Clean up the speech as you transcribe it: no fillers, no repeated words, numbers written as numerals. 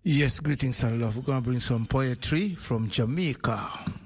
Yes, greetings and love. We're going to bring some poetry from Jamaica.